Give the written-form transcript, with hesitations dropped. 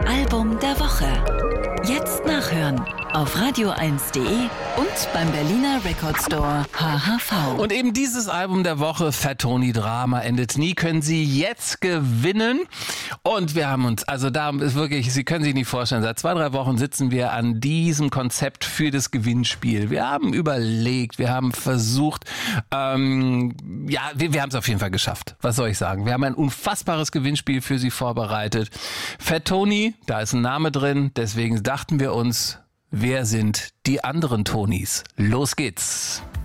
Album der Woche. Jetzt nachhören auf radio1.de und beim Berliner Record Store HHV. Und eben dieses Album der Woche, Fat Tony Drama endet nie, können Sie jetzt gewinnen. Und wir haben uns, also da ist wirklich, Sie können sich nicht vorstellen, seit 2-3 Wochen sitzen wir an diesem Konzept für das Gewinnspiel. Wir haben überlegt, wir haben versucht, wir haben es auf jeden Fall geschafft. Was soll ich sagen? Wir haben ein unfassbares Gewinnspiel für Sie vorbereitet. Fat Tony, da ist ein Name drin, deswegen dachten wir uns, wer sind die anderen Tonys? Los geht's!